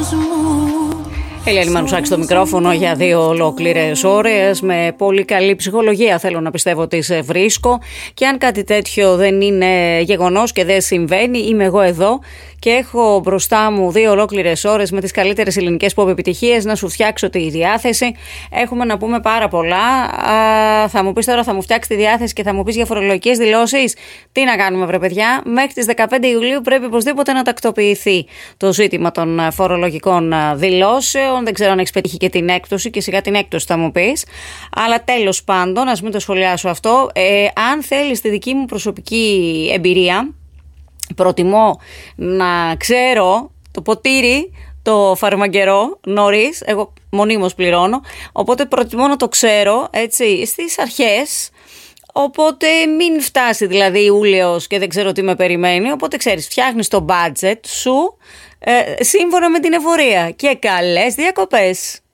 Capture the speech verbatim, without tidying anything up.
Ελένη Μανουσάκη στο μικρόφωνο για δύο ολόκληρες ώρες με πολύ καλή ψυχολογία, θέλω να πιστεύω ότι σε βρίσκω, και αν κάτι τέτοιο δεν είναι γεγονός και δεν συμβαίνει, είμαι εγώ εδώ και έχω μπροστά μου δύο ολόκληρες ώρες με τις καλύτερες ελληνικές pop επιτυχίες να σου φτιάξω τη διάθεση. Έχουμε να πούμε πάρα πολλά. Α, θα μου πεις τώρα, θα μου φτιάξει τη διάθεση και θα μου πεις για φορολογικές δηλώσεις. Τι να κάνουμε, βρε παιδιά, μέχρι τις δεκαπέντε Ιουλίου πρέπει οπωσδήποτε να τακτοποιηθεί το ζήτημα των φορολογικών δηλώσεων. Δεν ξέρω αν έχεις πετύχει και την έκπτωση, και σιγά την έκπτωση θα μου πεις. Αλλά τέλος πάντων, ας μην το σχολιάσω αυτό. Ε, αν θέλεις τη δική μου προσωπική εμπειρία, προτιμώ να ξέρω το ποτήρι, το φαρμακερό νωρίς, εγώ μονίμως πληρώνω, οπότε προτιμώ να το ξέρω έτσι στις αρχές. Οπότε μην φτάσει δηλαδή Ιούλιος και δεν ξέρω τι με περιμένει. Οπότε ξέρεις, φτιάχνεις το budget σου ε, σύμφωνα με την εφορία. Και καλές διακοπές!